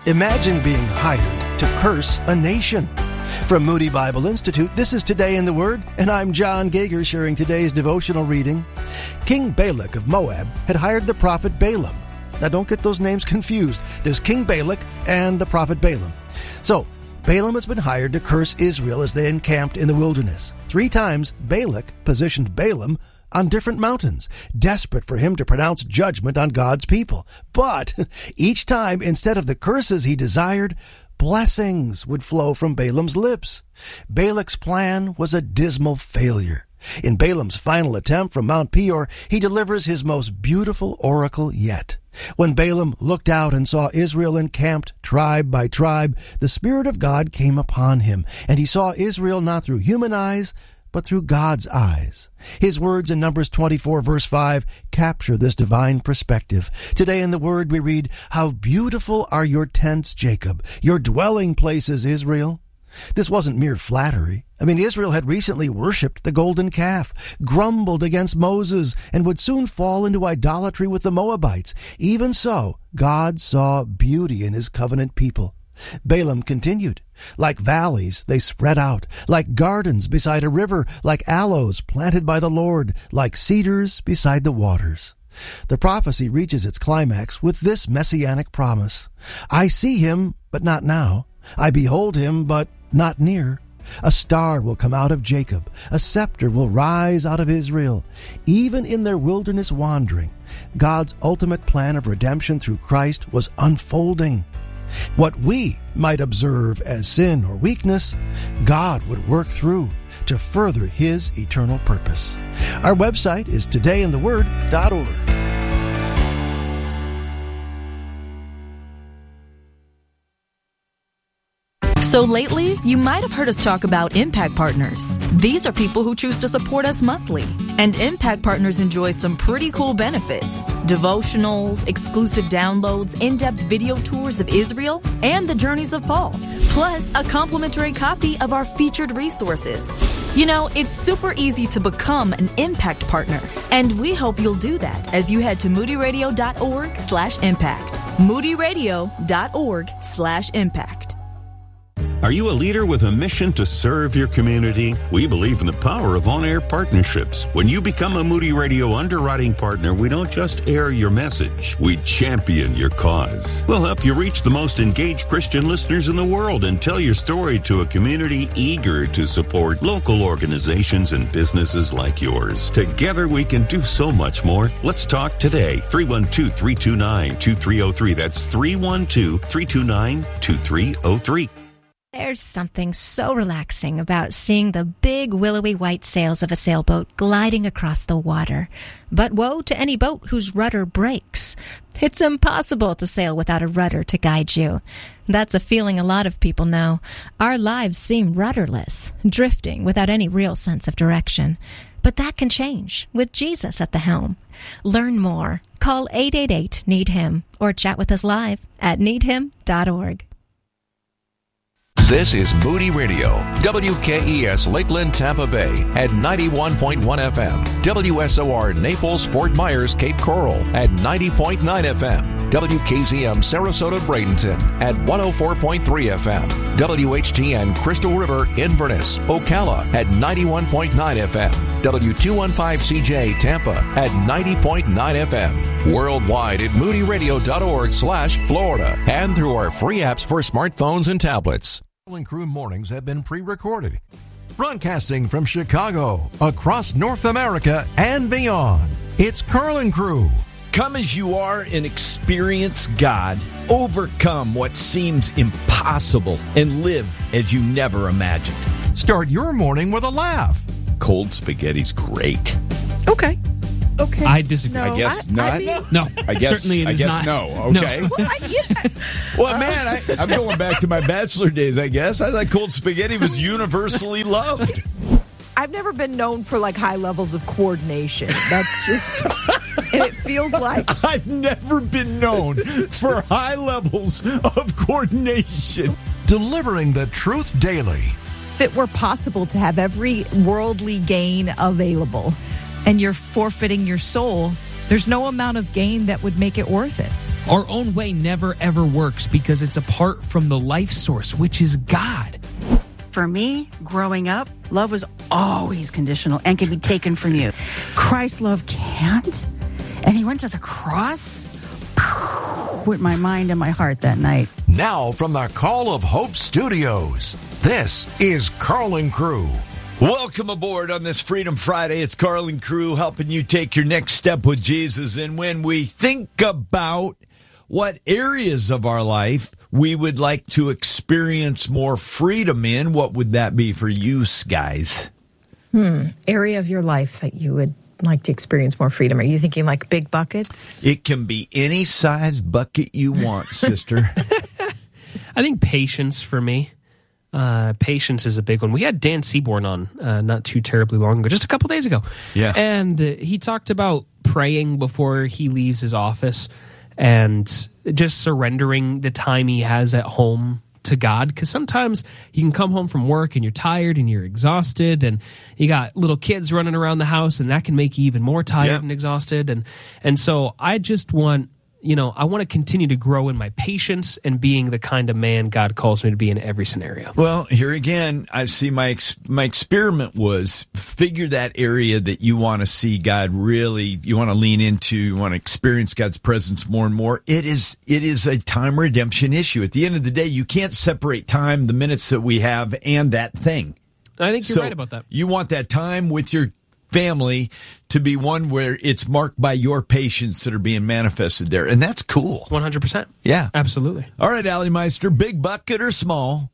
Imagine being hired to curse a nation. From Moody Bible Institute, this is Today in the Word, and I'm John Gager sharing today's devotional reading. King Balak of Moab had hired the prophet Balaam. Now don't get those names confused. There's King Balak and the prophet Balaam. So, Balaam has been hired to curse Israel as they encamped in the wilderness. 3 times, Balak positioned Balaam on different mountains, desperate for him to pronounce judgment on God's people. But each time, instead of the curses he desired, blessings would flow from Balaam's lips. Balak's plan was a dismal failure. In Balaam's final attempt from Mount Peor, he delivers his most beautiful oracle yet. When Balaam looked out and saw Israel encamped tribe by tribe, the Spirit of God came upon him, and he saw Israel not through human eyes, but through God's eyes. His words in Numbers 24, verse 5, capture this divine perspective. Today in the Word we read, "How beautiful are your tents, Jacob, your dwelling places, Israel." This wasn't mere flattery. Israel had recently worshipped the golden calf, grumbled against Moses, and would soon fall into idolatry with the Moabites. Even so, God saw beauty in his covenant people. Balaam continued, "Like valleys, they spread out, like gardens beside a river, like aloes planted by the Lord, like cedars beside the waters." The prophecy reaches its climax with this messianic promise. "I see him, but not now. I behold him, but not near. A star will come out of Jacob. A scepter will rise out of Israel." Even in their wilderness wandering, God's ultimate plan of redemption through Christ was unfolding. What we might observe as sin or weakness, God would work through to further his eternal purpose. Our website is todayintheword.org. So lately, you might have heard us talk about Impact Partners. These are people who choose to support us monthly. And Impact Partners enjoy some pretty cool benefits. Devotionals, exclusive downloads, in-depth video tours of Israel, and the journeys of Paul. Plus, a complimentary copy of our featured resources. It's super easy to become an Impact Partner. And we hope you'll do that as you head to moodyradio.org/impact. moodyradio.org/impact. Are you a leader with a mission to serve your community? We believe in the power of on-air partnerships. When you become a Moody Radio underwriting partner, we don't just air your message, we champion your cause. We'll help you reach the most engaged Christian listeners in the world and tell your story to a community eager to support local organizations and businesses like yours. Together we can do so much more. Let's talk today. 312-329-2303. That's 312-329-2303. There's something so relaxing about seeing the big willowy white sails of a sailboat gliding across the water. But woe to any boat whose rudder breaks. It's impossible to sail without a rudder to guide you. That's a feeling a lot of people know. Our lives seem rudderless, drifting without any real sense of direction. But that can change with Jesus at the helm. Learn more. Call 888-NEED-HIM or chat with us live at needhim.org. This is Moody Radio, WKES Lakeland, Tampa Bay at 91.1 FM, WSOR Naples, Fort Myers, Cape Coral at 90.9 FM, WKZM Sarasota, Bradenton at 104.3 FM, WHTN Crystal River, Inverness, Ocala at 91.9 FM, W215CJ Tampa at 90.9 FM, worldwide at moodyradio.org/Florida, and through our free apps for smartphones and tablets. Carl and Crew mornings have been pre-recorded. Broadcasting from Chicago, across North America and beyond, it's Carl and Crew. Come as you are and experience God. Overcome what seems impossible and live as you never imagined. Start your morning with a laugh. Cold spaghetti's great. Okay. I disagree. No, I guess not. No, I guess, certainly it is not. No. Okay. No. Well, man, I'm going back to my bachelor days, I guess. I thought cold spaghetti was universally loved. I've never been known for high levels of coordination. That's just, and it feels like I've never been known for high levels of coordination. Delivering the truth daily. if it were possible to have every worldly gain available and you're forfeiting your soul, there's no amount of gain that would make it worth it. Our own way never ever works because it's apart from the life source, which is God. For me, growing up, love was always conditional and can be taken from you. Christ's love can't. And he went to the cross with my mind and my heart that night. Now from the Call of Hope Studios, this is Carl and Crew. Welcome aboard on this Freedom Friday. It's Carl and Crew helping you take your next step with Jesus. And when we think about what areas of our life we would like to experience more freedom in, what would that be for you guys? Area of your life that you would like to experience more freedom. Are you thinking like big buckets? It can be any size bucket you want, sister. I think patience for me. Patience is a big one. We had Dan Seaborn on not too terribly long ago, just a couple days ago. Yeah. And he talked about praying before he leaves his office and just surrendering the time he has at home to God. Because sometimes you can come home from work and you're tired and you're exhausted and you got little kids running around the house and that can make you even more tired and exhausted. And so I just want, I want to continue to grow in my patience and being the kind of man God calls me to be in every scenario. Well, here again, I see my experiment was figure that area that you want to see God really, you want to lean into, you want to experience God's presence more and more. It is a time redemption issue. At the end of the day, you can't separate time, the minutes that we have, and that thing. I think you're right about that. You want that time with your family to be one where it's marked by your patience that are being manifested there. And that's cool. 100%. Yeah. Absolutely. All right, Allie Meister, big bucket or small?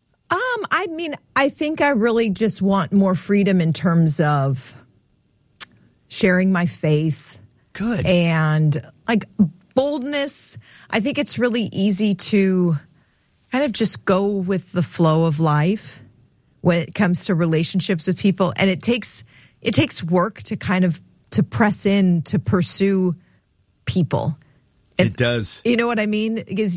I think I really just want more freedom in terms of sharing my faith. Good. And like boldness. I think it's really easy to kind of just go with the flow of life when it comes to relationships with people. And it takes work to kind of to press in to pursue people. It does. You know what I mean? Because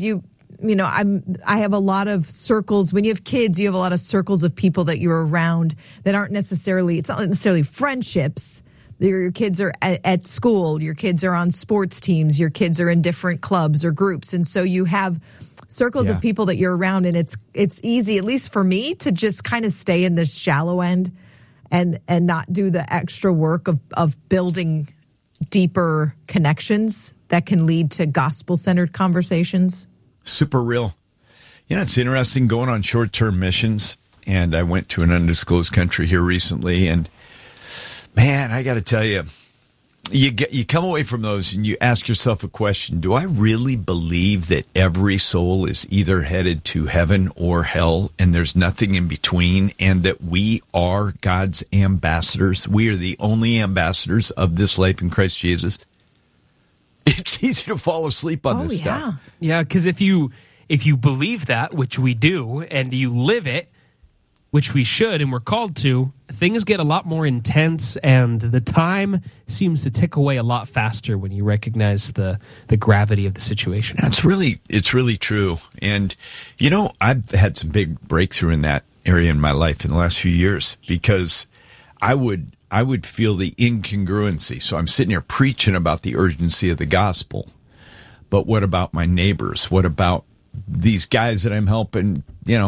I have a lot of circles. When you have kids, you have a lot of circles of people that you're around that aren't necessarily, it's not necessarily friendships. Your kids are at school. Your kids are on sports teams. Your kids are in different clubs or groups. And so you have circles of people that you're around. And it's easy, at least for me, to just kind of stay in this shallow end and not do the extra work of building deeper connections that can lead to gospel-centered conversations. Super real. It's interesting going on short-term missions, and I went to an undisclosed country here recently, and man, I got to tell you, you come away from those and you ask yourself a question: do I really believe that every soul is either headed to heaven or hell, and there's nothing in between, and that we are God's ambassadors? We are the only ambassadors of this life in Christ Jesus. It's easy to fall asleep on this stuff. Yeah, because if you believe that, which we do, and you live it, which we should and we're called to, things get a lot more intense and the time seems to tick away a lot faster when you recognize the gravity of the situation. It's really true. And, I've had some big breakthrough in that area in my life in the last few years because I would feel the incongruency. So I'm sitting here preaching about the urgency of the gospel. But what about my neighbors? What about these guys that I'm helping,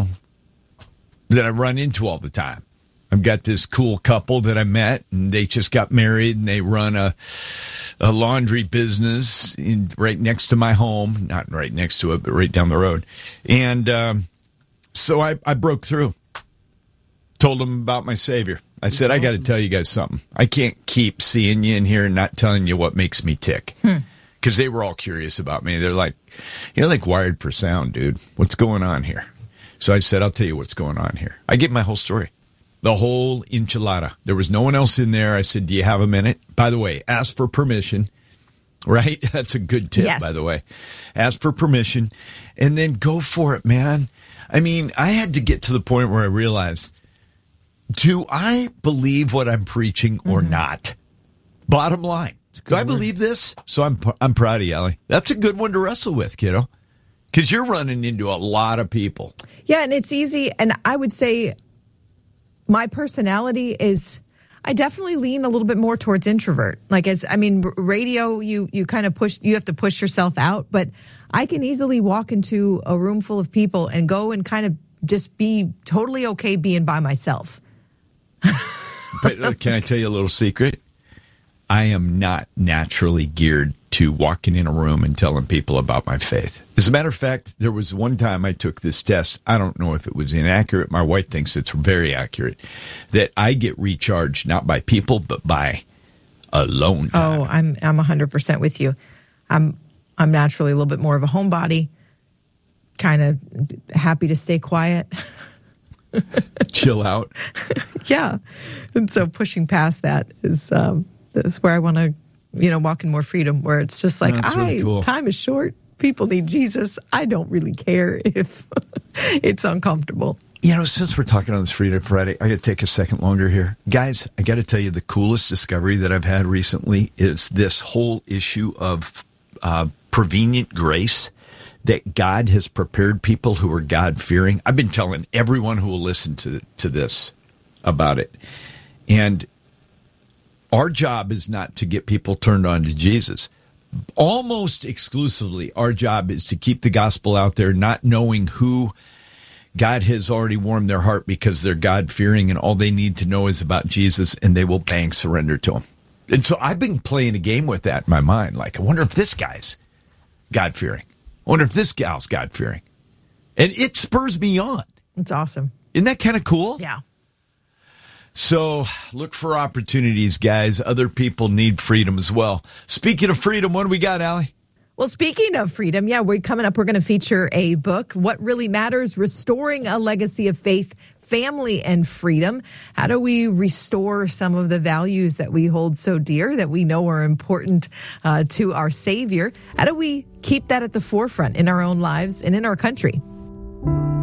that I run into all the time? I've got this cool couple that I met, and they just got married, and they run a laundry business right next to my home. Not right next to it, but right down the road. And so I broke through. Told them about my Savior. I said, awesome. I got to tell you guys something. I can't keep seeing you in here and not telling you what makes me tick. Because they were all curious about me. They're like, you're like wired for sound, dude. What's going on here? So I said, I'll tell you what's going on here. I gave my whole story. The whole enchilada. There was no one else in there. I said, do you have a minute? By the way, ask for permission. Right? That's a good tip, by the way. Ask for permission. And then go for it, man. I mean, I had to get to the point where I realized, do I believe what I'm preaching or not? Bottom line. Do I believe this? So I'm proud of you, Allie. That's a good one to wrestle with, kiddo. Because you're running into a lot of people. Yeah, and it's easy. And I would say my personality is, I definitely lean a little bit more towards introvert. Radio, you kind of you have to push yourself out, but I can easily walk into a room full of people and go and kind of just be totally okay being by myself. But can I tell you a little secret? I am not naturally geared to walking in a room and telling people about my faith. As a matter of fact, there was one time I took this test. I don't know if it was inaccurate. My wife thinks it's very accurate. That I get recharged not by people, but by alone time. Oh, I'm 100% with you. I'm naturally a little bit more of a homebody, kind of happy to stay quiet. Chill out. Yeah. And so pushing past that is where I want to, walk in more freedom, where it's just like, really cool. Time is short. People need Jesus. I don't really care if it's uncomfortable. Since we're talking on this Freedom Friday, I got to take a second longer here. Guys, I got to tell you, the coolest discovery that I've had recently is this whole issue of prevenient grace, that God has prepared people who are God-fearing. I've been telling everyone who will listen to this about it. And our job is not to get people turned on to Jesus. Almost exclusively, our job is to keep the gospel out there, not knowing who God has already warmed their heart because they're God-fearing and all they need to know is about Jesus, and they will bang surrender to him. And so I've been playing a game with that in my mind. Like, I wonder if this guy's God-fearing. I wonder if this gal's God-fearing. And it spurs me on. It's awesome. Isn't that kind of cool? Yeah. So look for opportunities, guys. Other people need freedom as well. Speaking of freedom, what do we got, Allie? Well, speaking of freedom, we're coming up. We're going to feature a book, What Really Matters, Restoring a Legacy of Faith, Family, and Freedom. How do we restore some of the values that we hold so dear, that we know are important to our Savior? How do we keep that at the forefront in our own lives and in our country?